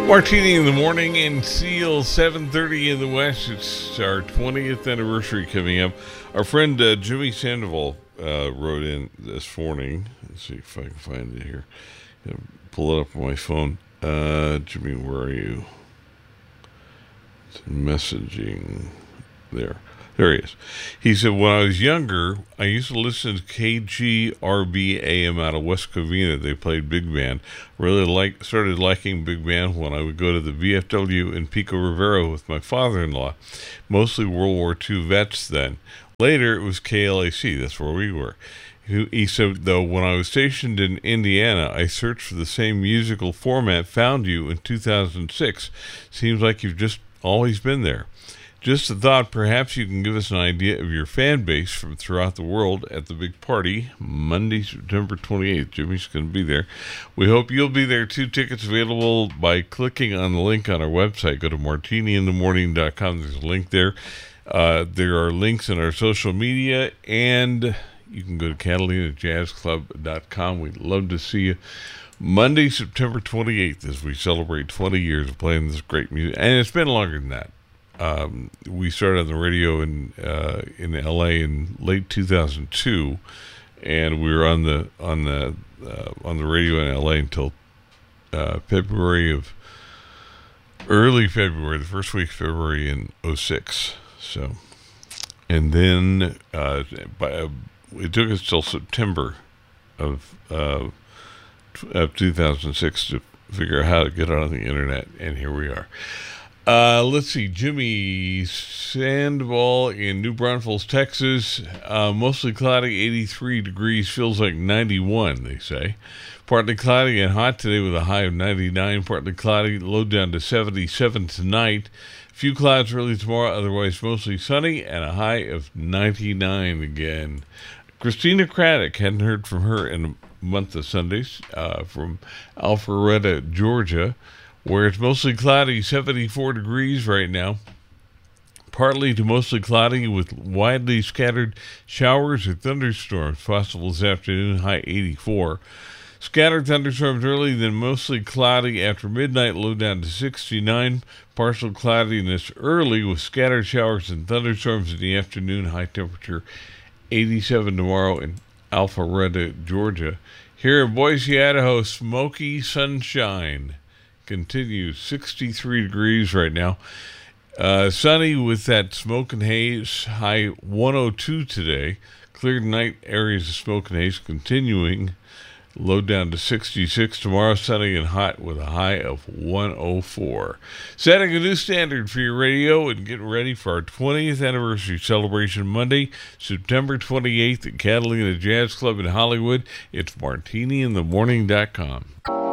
Martini in the morning in Seal, 7:30 in the West. It's our 20th anniversary coming up. Our friend Jimmy Sandoval wrote in this morning. Let's see if I can find it here. Pull it up on my phone. Jimmy, where are you? It's messaging there. There he is. He said, when I was younger, I used to listen to KGRB AM out of West Covina. They played big band. Started liking big band when I would go to the VFW in Pico Rivera with my father-in-law. Mostly World War II vets then. Later, it was KLAC. That's where we were. He said, though, when I was stationed in Indiana, I searched for the same musical format, found you in 2006. Seems like you've just always been there. Just a thought, perhaps you can give us an idea of your fan base from throughout the world at the big party, Monday, September 28th. Jimmy's going to be there. We hope you'll be there too. Tickets available by clicking on the link on our website. Go to martiniinthemorning.com. There's a link there. There are links in our social media, and you can go to CatalinaJazzClub.com. We'd love to see you Monday, September 28th, as we celebrate 20 years of playing this great music. And it's been longer than that. We started on the radio in LA in late 2002, and we were on the radio in LA until early February, the first week of February in 2006. So, and then it took us till September of 2006 to figure out how to get on the internet, and here we are. Let's see, Jimmy Sandoval in New Braunfels, Texas. Mostly cloudy, 83 degrees, feels like 91, they say. Partly cloudy and hot today with a high of 99. Partly cloudy, low down to 77 tonight. Few clouds early tomorrow, otherwise mostly sunny, and a high of 99 again. Christina Craddock, hadn't heard from her in a month of Sundays, from Alpharetta, Georgia, where it's mostly cloudy, 74 degrees right now. Partly to mostly cloudy with widely scattered showers or thunderstorms possible this afternoon, high 84. Scattered thunderstorms early, then mostly cloudy after midnight, low down to 69. Partial cloudiness early with scattered showers and thunderstorms in the afternoon, high temperature 87 tomorrow in Alpharetta, Georgia. Here in Boise, Idaho, smoky sunshine continues, 63 degrees right now. Sunny with that smoke and haze, high 102 today. Clear night areas of smoke and haze continuing, low down to 66. Tomorrow, sunny and hot with a high of 104. Setting a new standard for your radio and getting ready for our 20th anniversary celebration Monday, September 28th at Catalina Jazz Club in Hollywood. It's martiniinthemorning.com.